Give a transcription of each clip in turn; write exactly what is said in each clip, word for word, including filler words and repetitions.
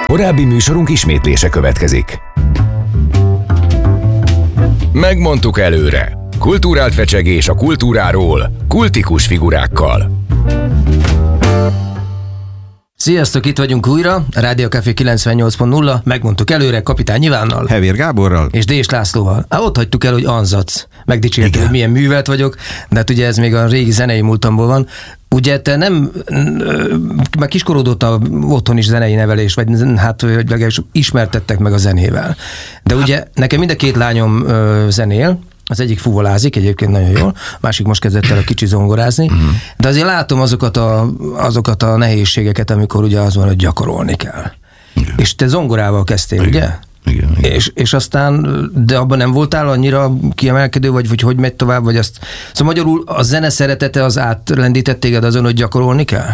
Korábbi műsorunk ismétlése következik. Megmondtuk előre. Kulturált fecsegés a kultúráról, kultikus figurákkal. Sziasztok, itt vagyunk újra, a Rádió Café kilencvennyolc pont nulla, megmondtuk előre Kapitány Ivánnal. Hevér Gáborral. És Dés Lászlóval. Hát ott hagytuk el, hogy anzac. Megdicsértem, hogy milyen művelt vagyok, de hát ugye ez még a régi zenei múltamból van. Ugye te nem, már kiskorodott óta otthon is zenei nevelés, vagy hát hogy legalábbis ismertettek meg a zenével. De ugye hát, nekem mind a két lányom ö, zenél, az egyik fuvolázik, egyébként nagyon jól, a másik most kezdett el a kicsi zongorázni, uh-huh. de azért látom azokat a, azokat a nehézségeket, amikor ugye az van, hogy gyakorolni kell. Igen. És te zongorával kezdtél, igen. ugye? Igen, igen. És, és aztán, de abban nem voltál annyira kiemelkedő, vagy, vagy hogy megy tovább, vagy azt... Szóval magyarul a zene szeretete az átlendített téged azon, hogy gyakorolni kell?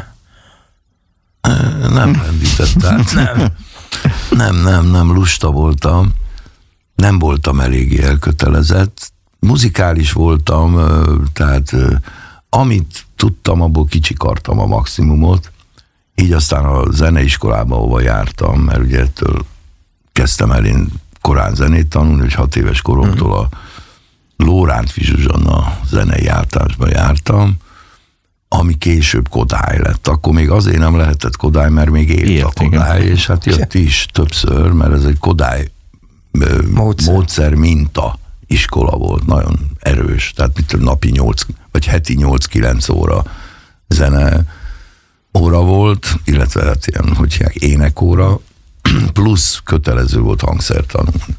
Nem rendített át. nem. nem, nem, nem, lusta voltam. Nem voltam eléggé elkötelezett. Muzikális voltam, tehát amit tudtam, abból kicsikartam a maximumot. Így aztán a zeneiskolába, ahova jártam, mert ugye ettől kezdtem el én korán zenét tanulni, hogy hat éves koromtól a Lórántfi Zsuzsanna zenei jártásba jártam, ami később Kodály lett. Akkor még azért nem lehetett Kodály, mert még élt Ért, a Kodály, igen. és hát jött is többször, mert ez egy Kodály módszer, módszer minta iskola volt, nagyon erős, tehát mit napi nyolc, vagy heti nyolc-kilenc óra zene óra volt, illetve hát ilyen, hogy hívják, énekóra, plusz kötelező volt hangszert tanulni.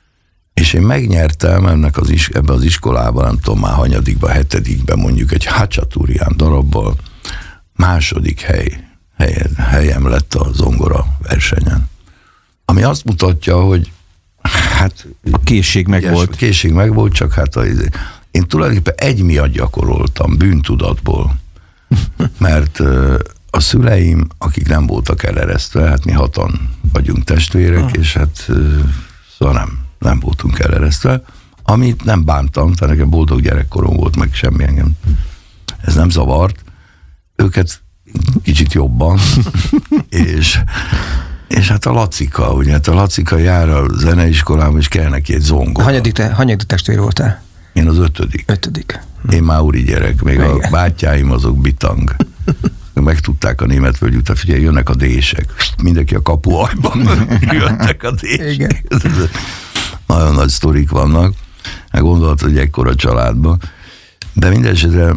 És én megnyertem ennek az is, ebbe az iskolában, nem tudom már hanyadikban, hetedikben mondjuk egy Hacsaturian darabbal második hely, hely, helyem lett a zongora versenyen. Ami azt mutatja, hogy hát... A készség meg ügyes, volt. A készség meg volt, csak hát a, én tulajdonképpen egy miatt gyakoroltam, bűntudatból. Mert a szüleim, akik nem voltak eleresztve, hát mi hatan vagyunk testvérek, ah. és hát szóval nem, nem voltunk eleresztve, amit nem bántam, tehát nekem boldog gyerekkorom volt, meg semmi engem. Ez nem zavart. Őket kicsit jobban, és, és hát a Lacika, ugye, hát a Lacika jár a zeneiskolába, és kell neki egy zongora. Hanyadik, te, hanyadik testvér voltál? Én az ötödik. Ötödik. Én már úri gyerek, még igen. A bátyáim azok bitang. Megtudták a németvölgy után, figyelj, jönnek a dések. Mindenki a kapuajban jöttek a dések. Nagyon nagy sztorik vannak. Hát gondolhatod, hogy ekkora családban. De mindesetre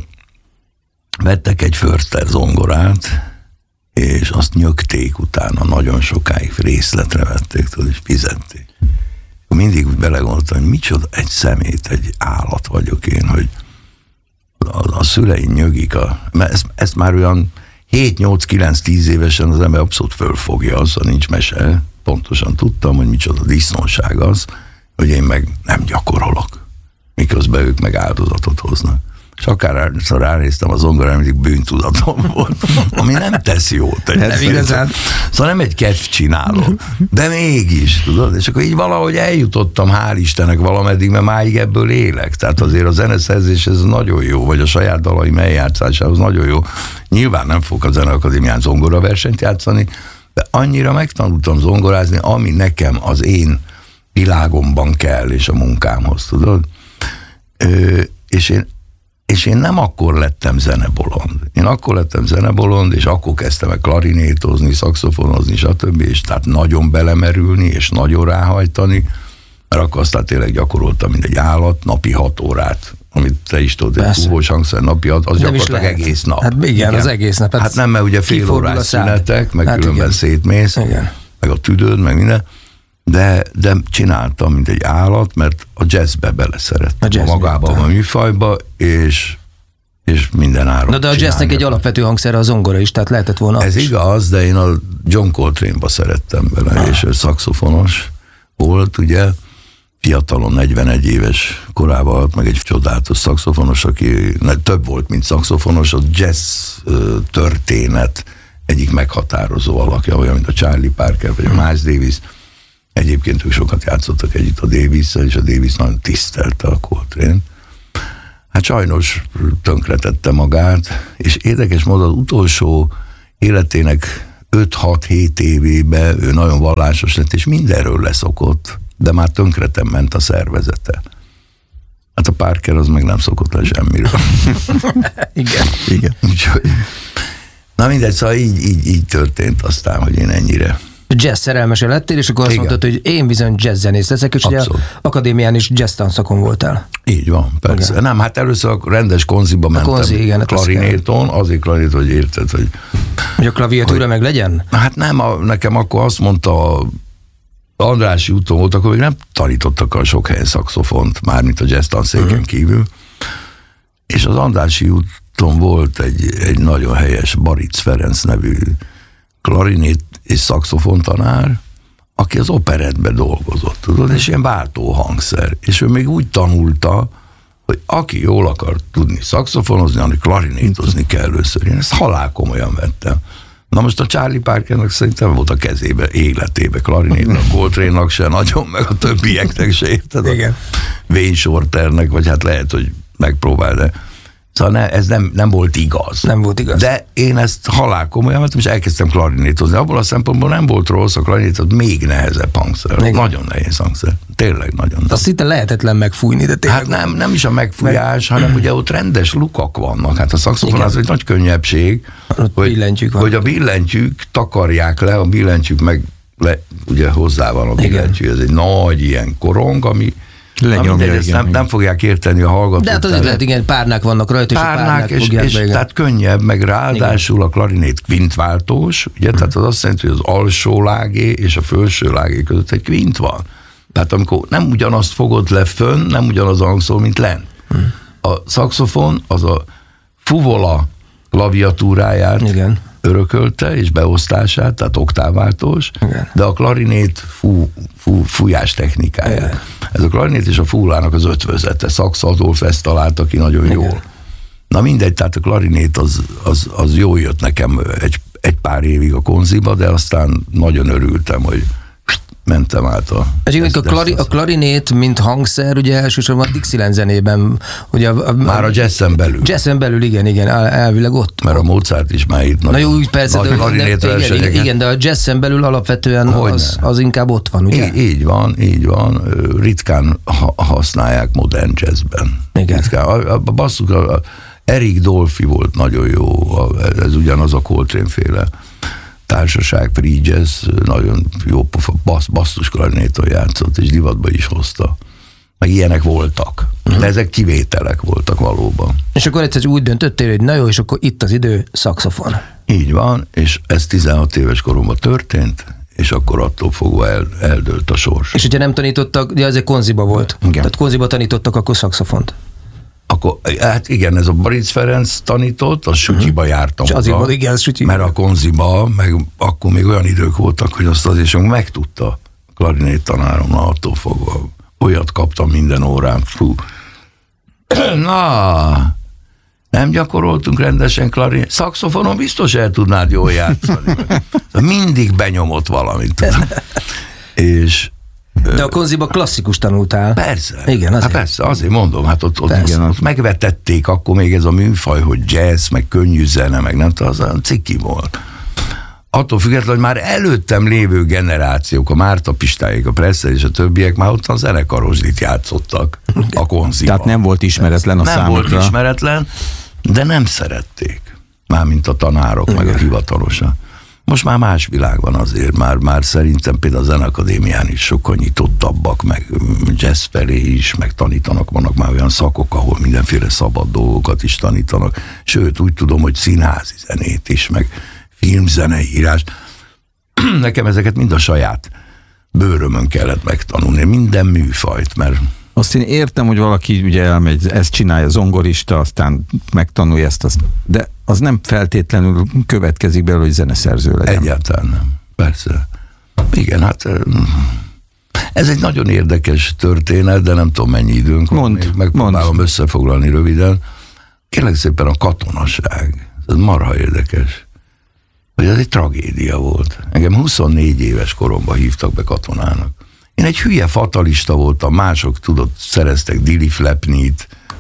vettek egy Förster zongorát, és azt nyögték utána, nagyon sokáig részletre vették, tudod, és fizették. Mindig belegondoltam, hogy micsoda, egy szemét, egy állat vagyok én, hogy a, a szüleim nyögik, a, mert ezt, ezt már olyan hét-nyolc-kilenc-tíz évesen az ember abszolút fölfogja, azzal nincs mese. Pontosan tudtam, hogy micsoda disznóság az, hogy én meg nem gyakorolok, miközben ők meg áldozatot hoznak. És akár ránéztem a zongorára, mindig bűntudatom volt, ami nem tesz jót. Nem igazán. Szóval nem egy kedvcsináló, de mégis, tudod, és akkor így valahogy eljutottam, hál' Istennek valameddig, mert máig ebből élek. Tehát azért a zeneszerzés ez nagyon jó, vagy a saját dalaim eljátszásához nagyon jó. Nyilván nem fog a Zeneakadémián zongora versenyt játszani, de annyira megtanultam zongorázni, ami nekem az én világomban kell, és a munkámhoz, tudod? Ö, és én És én nem akkor lettem zenebolond. Én akkor lettem zenebolond, és akkor kezdtem el klarinétozni, szaxofonozni, stb. És tehát nagyon belemerülni, és nagyon ráhajtani, mert akkor aztán tényleg gyakoroltam, mint egy állat, napi hat órát, amit te is tudod, egy húvós hangszer napi hat, az nem gyakorlatilag egész nap. Hát igen, igen, az egész nap. Hát, hát nem, mert ugye fél órás szünetek, meg hát különben igen. szétmész, igen. meg a tüdőd, meg minden. De, de csináltam, mint egy állat, mert a jazzbe beleszerettem, a, jazz magába a műfajba, és, és minden áron. Na de a jazznek egy alapvető hangszere a zongora is, tehát lehetett volna. Ez is. Igaz, de én a John Coltrane-ba szerettem bele, ah. és ő szaxofonos volt, ugye, fiatalon, negyvenegy éves korában halt meg egy csodálatos szaxofonos, aki több volt, mint szaxofonos, a jazz történet egyik meghatározó alakja, olyan, mint a Charlie Parker, vagy a Miles Davis. Egyébként ők sokat játszottak együtt a Davis-szel, és a Davis nagyon tisztelte a Coltrane. Hát sajnos tönkretette magát, és érdekes módon az utolsó életének öt-hat-hét évében ő nagyon vallásos lett, és mindenről leszokott, de már tönkretem ment a szervezete. Hát a Parker az meg nem szokott le semmiről. Igen. Igen. Úgyhogy, na mindegy, szóval így, így, így történt aztán, hogy én ennyire. Jazz szerelmese lettél, és akkor azt Igen. mondtad, hogy én bizony jazz zenész leszek, és ugye Abszolút. akadémián is jazz tanszakon voltál. Így van, persze. Igen. Nem, hát először a rendes konziba mentem. konzi, igen, hát az klarinéton, azért klarinét, hogy érted, hogy... Hogy a klaviatúra Hogy- meg legyen? Hát nem, a, nekem akkor azt mondta a Andrássy úton volt, akkor még nem tanítottak a sok helyen szaxofont, mármint a jazz tanszéken uh-huh. kívül. És az Andrássy úton volt egy, egy nagyon helyes Baric Ferenc nevű klarinét és szaxofon tanár, aki az operettbe dolgozott, tudod, és ilyen váltó hangszer. És ő még úgy tanulta, hogy aki jól akar tudni szaxofonozni, annak klarinétozni kell először. Én ezt halál komolyan vettem. Na most a Charlie Parkernek szerintem volt a kezébe, életébe klarinétnak, Coltrane-nak se nagyon, meg a többieknek se, érted? Igen. Wayne Shorternek, vagy hát lehet, hogy megpróbál, de szóval ne, ez nem, nem volt igaz. Nem volt igaz. De én ezt halál komolyan vettem, és elkezdtem klarinétozni. Abból a szempontból nem volt rossz, a klarinét az még nehezebb hangszer. Igen. Nagyon nehéz hangszer. Tényleg nagyon. Azt szinte lehetetlen megfújni, de tényleg. Hát nem, nem is a megfújás, hanem ugye ott rendes lukak vannak. Hát a szaxofon Igen. az egy nagy könnyebbség, Ott hogy, billentyűk van. hogy a billentyűk takarják le, a billentyűk meg le, ugye hozzá van a billentyű, ez egy nagy ilyen korong, ami Lenyomja, na mindegy, ezt igen, nem, igen. nem fogják érteni a hallgatók. De hát azért tehát- lehet, igen, párnák vannak rajta, és a párnák, párnák és, fogják és be, igen. tehát könnyebb, meg ráadásul a klarinét kvintváltós, ugye, tehát az azt jelenti, hogy az alsó lágé és a felső lágé között egy kvint van. Tehát amikor nem ugyanazt fogod le fönn, nem ugyanaz a hangszól, mint len. A szaxofon az a fuvola klaviatúráját Igen. örökölte, és beosztását, tehát oktávváltós, Igen. de a klarinét fú, fú, fújás technikája. Igen. Ez a klarinét és a fúlának az ötvözete. Szax Adolf ezt találta ki nagyon Igen. jól. Na mindegy, tehát a klarinét az, az, az jól jött nekem egy, egy pár évig a konziba, de aztán nagyon örültem, hogy mentem át a... Egyébként a, klari, a klarinét, mint hangszer, ugye elsősorban a Dixieland zenében, ugye a, a, Már a jazzen belül. jazzen belül, igen, igen, el- elvileg ott. Mert a Mozart is már itt Na nagy, jó, úgy persze, nagy de, klarinét de, igen, igen, versenyeken. igen, de a jazzen belül alapvetően az, az inkább ott van, ugye? Így, így van, így van. Ö, Ritkán ha, használják modern jazzben. Igen. Ritkán. A, a, basszuk, a, a Eric Dolphy volt nagyon jó, a, ez ugyanaz a Coltrane-féle társaság, free jazz, nagyon jó pofa, bassz, basszus klarinéton játszott, és divatba is hozta. Meg ilyenek voltak. Uh-huh. De ezek kivételek voltak valóban. És akkor egyszer úgy döntöttél, hogy na jó, és akkor itt az idő, szaxofon. Így van, és ez tizenhat éves koromban történt, és akkor attól fogva el, eldőlt a sors. És hogyha nem tanítottak, ugye azért konziba volt. Igen. Tehát konziba tanítottak, akkor szaxofont. Akkor, hát igen, ez a Baric Ferenc tanított, az Sutyiba uh-huh. jártam És oda, azért volt, igen, az Sutyi. mert a konziba, meg akkor még olyan idők voltak, hogy azt azért sem megtudta klarinét tanárom, na attól fogva. Olyat kaptam minden órán, fú. Na, nem gyakoroltunk rendesen klarinét. Szaxofonon biztos el tudnád jól játszani. Mindig benyomott valamit. És De a konziba klasszikus tanultál. persze. Igen, azért. Hát persze, azért mondom, hát ott, ott, Persze. ott megvetették akkor még ez a műfaj, hogy jazz, meg könnyű zene, meg nem tudom, az olyan ciki volt. Attól függetlenül, hogy már előttem lévő generációk, a Márta Pistáék, a Presser és a többiek már ott a zenekarosdit játszottak a konziba. Tehát nem volt ismeretlen a Nem számukra. volt ismeretlen, de nem szerették. Mármint a tanárok, meg a hivatalosan. Most már más világ van azért, már, már szerintem például a Zeneakadémián is sokkal nyitottabbak, meg jazz felé is, meg tanítanak, vannak már olyan szakok, ahol mindenféle szabad dolgokat is tanítanak. Sőt, úgy tudom, hogy színházi zenét is, meg filmzeneírás. Nekem ezeket mind a saját bőrömön kellett megtanulni, minden műfajt, mert Azt én értem, hogy valaki ugye elmegy, ezt csinálja zongorista, aztán megtanulja ezt, azt, de az nem feltétlenül következik belőle, hogy zeneszerző legyen. egyáltalán nem. Persze. Igen, hát ez egy nagyon érdekes történet, de nem tudom mennyi időnk van. Mond, Még megpróbálom mond. összefoglalni röviden. Kérlek szépen a katonaság. Ez marha érdekes. Hogy ez egy tragédia volt. Engem huszonnégy éves koromban hívtak be katonának. Én egy hülye fatalista voltam, mások tudott, szereztek Dili Flepnit,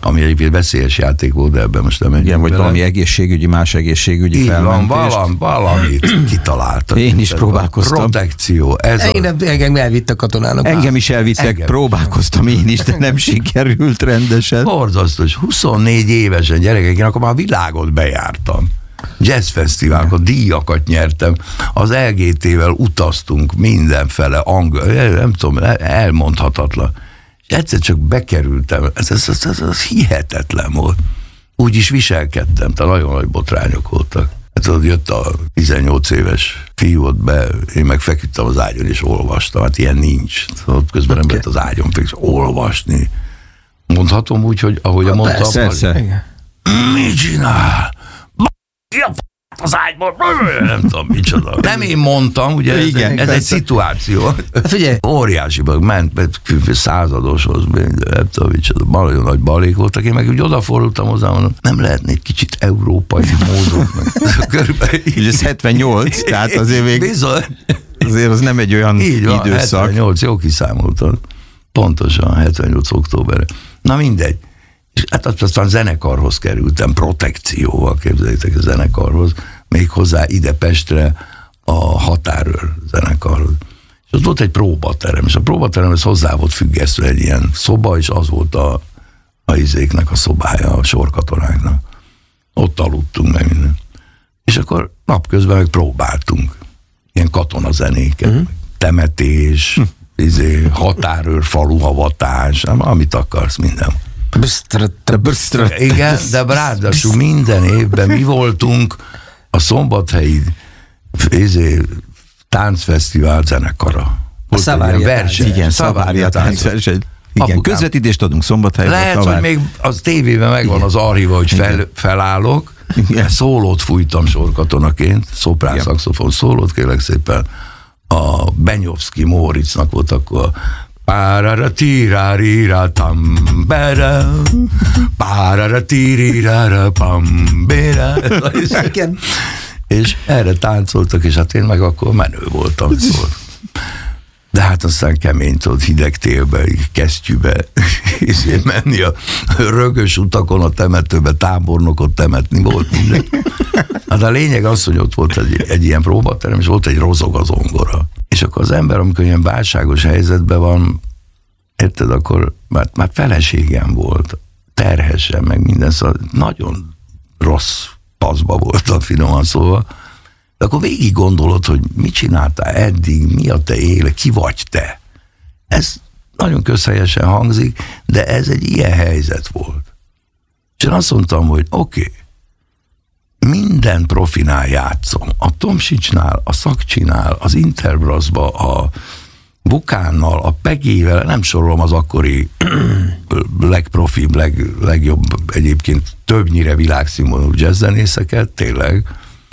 ami egyébként veszélyes játék volt, de ebben most nem megyünk Igen, vagy bele. valami egészségügyi, más egészségügyi Így van, felmentést. valam, valamit kitaláltak. Én is próbálkoztam. Protekció, ez a... Engem, engem elvitt a katonának. Engem is elvittek, Engem. próbálkoztam én is, de nem sikerült rendesen. Borzasztos, huszonnégy évesen gyerekek, én akkor már a világot bejártam. Jazzfesztiválokon, díjakat nyertem, az el gé té-vel utaztunk mindenfele, angol, nem tudom, elmondhatatlan. És egyszer csak bekerültem, ez, ez, ez, ez, ez hihetetlen volt. Úgy is viselkedtem, tehát nagyon nagy botrányok voltak. Hát ott jött a tizennyolc éves fiú ott be, én meg feküdtem az ágyon és olvastam, hát ilyen nincs. Ott közben nem lehet az ágyon feküdni, olvasni. Mondhatom úgy, hogy ahogy a mondtam, Persze. mit csinál? Ki a f*** az ágyból? Nem tudom, micsoda. Nem én mondtam, ugye ez, Igen, ez egy szituáció. Figyelj. Óriási bag, ment századoshoz, nem tudom, micsoda, nagyon nagy balék voltak, én meg úgy odafordultam hozzá, mondom, nem lehetne egy kicsit európai módon. Körülbelül Ugye ez hetvennyolc, tehát azért még bizony. azért az nem egy olyan Így van, időszak. hetvennyolc, jó kiszámoltad. Pontosan, hetvennyolc október. Na mindegy. És hát aztán zenekarhoz kerültem, protekcióval, képzeljétek a zenekarhoz, még hozzá ide Pestre a Határőr zenekarhoz. És ott volt egy próbaterem, és a próbateremhez hozzá volt függesztve egy ilyen szoba, és az volt a, a izéknek a szobája, a sorkatonáknak. Ott aludtunk meg minden. És akkor napközben meg próbáltunk ilyen katonazenéket, uh-huh. temetés, izé, határőr, faluhavatás, amit akarsz, minden. Igen, de ráadásul minden évben mi voltunk a szombathelyi izé, táncfesztivál zenekara. A Szavária verseny. Igen, Szavária táncverseny. Igen, Apukám. közvetítést adunk Szombathelyben. Lehet, hogy még az tévében megvan az archíva, hogy fel, felállok, Igen. szólót fújtam sorkatonaként, szoprán szaxofon szólót, kérlek szépen, a Benyovszki Móricznak volt akkor a párara tíráríra tambere, párara tírirára pambére. És erre táncoltak, és hát én meg akkor menő voltam. Szóval. De hát aztán kemény tudod, hideg télbe, kesztyűbe és menni a rögös utakon, a temetőbe, tábornokot temetni, volt minden. Hát a lényeg az, hogy ott volt egy, egy ilyen próbaterem, és volt egy rozog az zongora. És akkor az ember, amikor ilyen válságos helyzetben van, érted, akkor már, már feleségem volt, terhesen, meg minden, szóval nagyon rossz paszba voltam, finoman szóval. De akkor végig gondolod, hogy mit csináltál eddig, mi a te éle, ki vagy te. Ez nagyon közhelyesen hangzik, de ez egy ilyen helyzet volt. És én azt mondtam, hogy oké, okay, minden profinál játszom. A Tomsicsnál, a Szakcsinál, az Interbrassba, a Vukánnal, a Pegével, nem sorolom az akkori legprofibb, leg, legjobb, egyébként többnyire világszínvonalú jazzzenészeket, tényleg.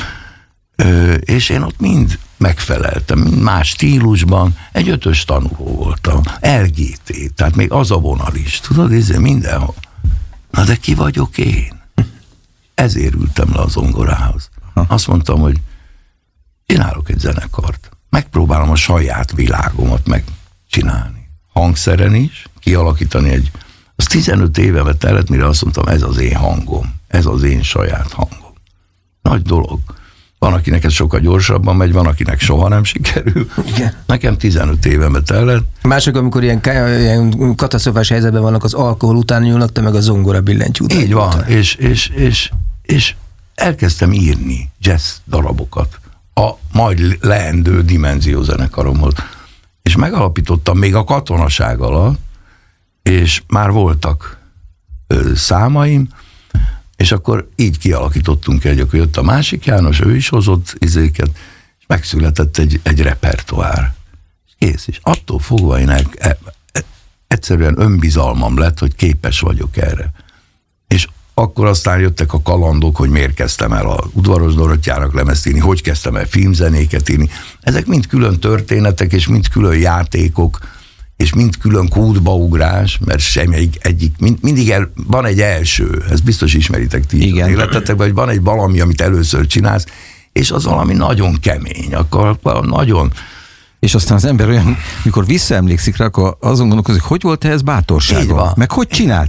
Ö, és én ott mind megfeleltem, mind más stílusban, egy ötös tanuló voltam, el gé té, tehát még az a vonal is, tudod, ez mindenhol. Na de ki vagyok én? Ezért ültem le a zongorához. Azt mondtam, hogy csinálok egy zenekart, megpróbálom a saját világomat megcsinálni. Hangszeren is, kialakítani egy, az tizenöt évemet tellett, mire azt mondtam, ez az én hangom, ez az én saját hangom. Nagy dolog. Van, akinek ez sokkal gyorsabban megy, van, akinek soha nem sikerül. Igen. Nekem tizenöt évemet tellett. Mások, amikor ilyen, ilyen katasztrofás helyzetben vannak, az alkohol után nyúlnak, te meg a zongora billentyű után. Így van, és, és, és, és elkezdtem írni jazz darabokat a majd leendő Dimenzió zenekaromhoz. És megalapítottam még a katonaság alatt, és már voltak ö, számaim, és akkor így kialakítottunk egy, akkor jött a másik János, ő is hozott izéket, és megszületett egy, egy repertoár. Kész, és attól fogva én el, e, e, egyszerűen önbizalmam lett, hogy képes vagyok erre. És akkor aztán jöttek a kalandok, hogy miért kezdtem el a Udvaros Dorottyának lemezt írni, hogy kezdtem el filmzenéket írni. Ezek mind külön történetek, és mind külön játékok, és mind külön kódbaugrás, mert semmelyik egyik, mind, mindig el, van egy első, ezt biztos ismeritek ti Igen. életetekben, hogy van egy valami, amit először csinálsz, és az valami nagyon kemény, akkor nagyon... És aztán az ember olyan, mikor visszaemlékszik rá, akkor azon gondolkozik, hogy volt ez bátorságom? Meg hogy csináltam?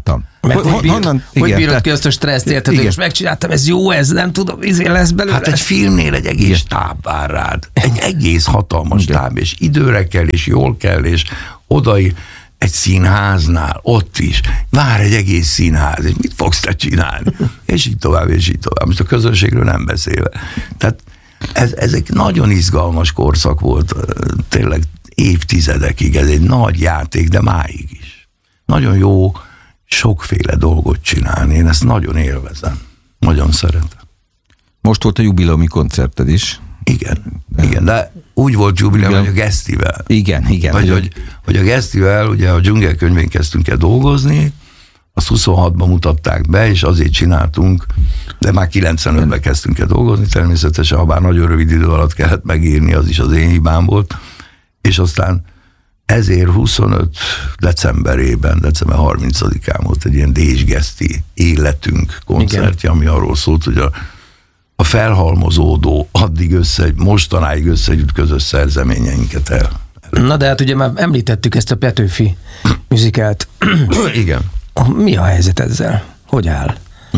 Meg hogy, hogy, honnan, hogy igen, bírod ki azt a stresszt, érted, hogy most megcsináltam, ez jó, ez nem tudom, izé lesz belőle. Hát egy filmnél egy egész stáb vár rád. Egy egész hatalmas stáb, és időre kell, és jól kell, és oda egy színháznál, ott is, vár egy egész színház, és mit fogsz te csinálni? És így tovább, és így tovább. Most a közönségről nem beszélve. Tehát ez, ez egy nagyon izgalmas korszak volt, tényleg évtizedekig, ez egy nagy játék, de máig is. Nagyon jó sokféle dolgot csinálni, én ezt nagyon élvezem. Nagyon szeretem. Most volt a jubileumi koncerted is. Igen, igen, de úgy volt jubileum, hogy a Gesztivel. Igen, igen. Vagy, hogy, hogy a Gesztivel, ugye a dzsungelkönyvén kezdtünk el dolgozni, azt huszonhatban mutatták be, és azért csináltunk, de már kilencvenötben kezdtünk el dolgozni, természetesen, ha bár nagyon rövid idő alatt kellett megírni, az is az én hibám volt, és aztán ezért huszonöt decemberében, december harmincadikán volt egy ilyen Désgeszti életünk koncertje, ami arról szólt, hogy a, a felhalmozódó, addig össze, mostanáig összegyütközött szerzeményeinket el. Na de hát ugye már említettük ezt a Petőfi műzikát. Igen. Mi a helyzet ezzel? Hogy áll?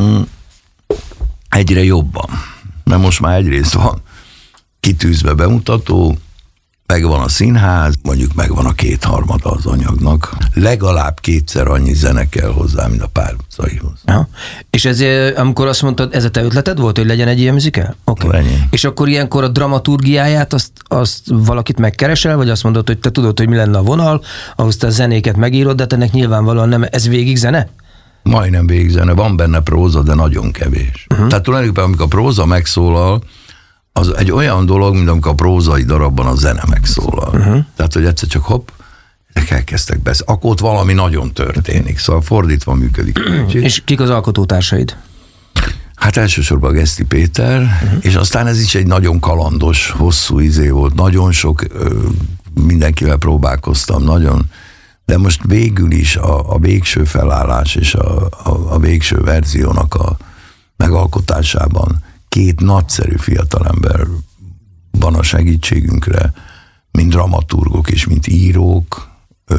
Egyre jobban. Mert most már egyrészt van kitűzve bemutató, megvan a színház, mondjuk megvan a kétharmada az anyagnak. Legalább kétszer annyi zene kell hozzá, mint a Pálcaihoz. Ja. És ez, amikor azt mondtad, ez a te ötleted volt, hogy legyen egy ilyen műzikál? Oké. Okay. És akkor ilyenkor a dramaturgiáját, azt, azt valakit megkeresel, vagy azt mondod, hogy te tudod, hogy mi lenne a vonal, ahhoz te a zenéket megírod, de ennek nyilvánvalóan nem, ez végig zene? Majdnem végig zene, van benne próza, de nagyon kevés. Uh-huh. Tehát tulajdonképpen, amikor a próza megszólal, az egy olyan dolog, mint amikor a prózai darabban a zene megszólal. Uh-huh. Tehát, hogy egyszer csak hopp, ezek elkezdtek beszélni. Akkor ott valami nagyon történik, szóval fordítva működik. És kik az alkotótársaid? Hát elsősorban Geszti Péter, uh-huh. és aztán ez is egy nagyon kalandos, hosszú izé volt. Nagyon sok, ö, mindenkivel próbálkoztam, nagyon, de most végül is a, a végső felállás és a, a, a végső verziónak a megalkotásában két nagyszerű fiatalember van a segítségünkre, mint dramaturgok és mint írók, ö,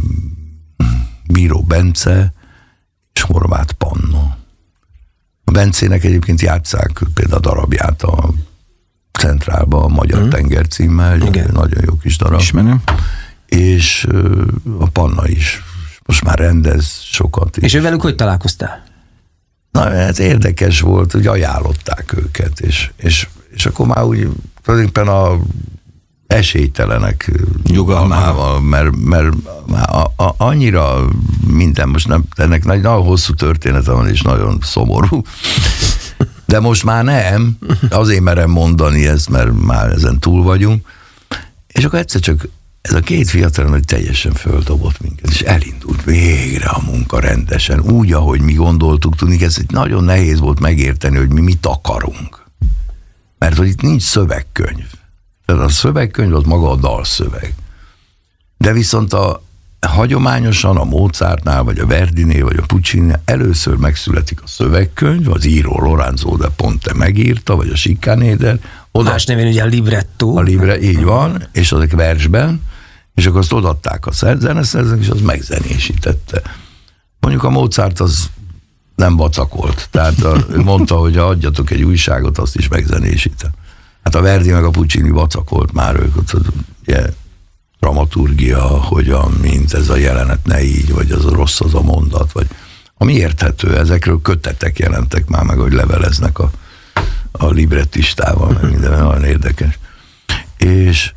Bíró Bence és Horváth Panna. A Bencének egyébként játsszák például a darabját a Centrálba, a Magyar hmm. Tenger címmel, nagyon jó kis darab. Ismerem. És ö, a Panna is most már rendez sokat. És ő velük hogy találkoztál? Na, ez érdekes volt, hogy ajánlották őket, és, és, és akkor már úgy tulajdonképpen a esélytelenek nyugalmával, mert, mert a, a, annyira minden, most nem, ennek nagyon hosszú története van, és nagyon szomorú, de most már nem, azért merem mondani ezt, mert már ezen túl vagyunk, és akkor egyszer csak ez a két fiatal, hogy teljesen földobott minket, és elindult végre a munka rendesen, úgy, ahogy mi gondoltuk, tudni, ez nagyon nehéz volt megérteni, hogy mi mit akarunk. Mert hogy itt nincs szövegkönyv. Tehát a szövegkönyv az maga a dalszöveg. De viszont a hagyományosan a Mozartnál, vagy a Verdinél, vagy a Puccininél először megszületik a szövegkönyv, az író Lorenzo de Ponte megírta, vagy a Schikaneder. Oda, más nevén ugye a libretto. A libre, így van, és azok versben, és akkor azt odaadták a zeneszerzőnek, és az megzenésítette. Mondjuk a Mozart az nem vacakolt, tehát a, ő mondta, hogy adjatok egy újságot, azt is megzenésítem. Hát a Verdi meg a Puccini vacakolt már ők, ott ugye, dramaturgia, hogyan, mint ez a jelenet, ne így, vagy az a rossz az a mondat, vagy ami érthető, ezekről kötetek jelentek már meg, hogy leveleznek a, a librettistával, meg minden, nagyon érdekes. És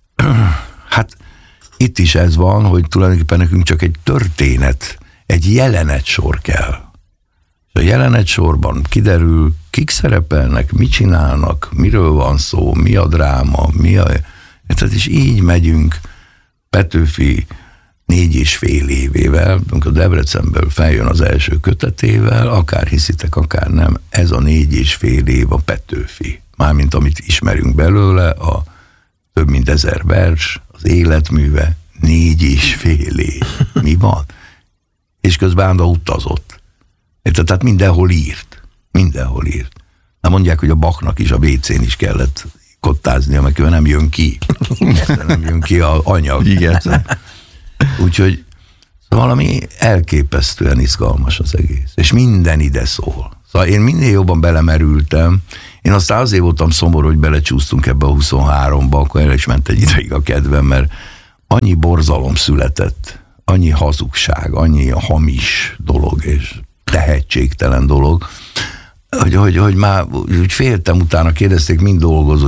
hát itt is ez van, hogy tulajdonképpen nekünk csak egy történet, egy jelenetsor kell. A jelenetsorban kiderül, kik szerepelnek, mit csinálnak, miről van szó, mi a dráma, mi a... Tehát és így megyünk Petőfi négy és fél évével, amikor Debrecenből feljön az első kötetével, akár hiszitek, akár nem, ez a négy és fél év a Petőfi. Mármint amit ismerünk belőle, a több mint ezer vers, az életműve, négy és fél év. Mi van? És közben Ánda utazott. Érted? Tehát mindenhol írt. Mindenhol írt. Na mondják, hogy a Bachnak is a vé cén is kellett kottáznia, mert nem jön ki. Nem jön ki a anyag. Igen. Úgyhogy valami elképesztően izgalmas az egész. És minden ide szól. Szóval én minél jobban belemerültem, én aztán azért voltam szomorú, hogy belecsúsztunk ebbe a huszonháromba, akkor el is ment egy ideig a kedvem, mert annyi borzalom született, annyi hazugság, annyi hamis dolog, és tehetségtelen dolog, hogy, hogy, hogy már úgy féltem utána, kérdezték, mind dolgozott,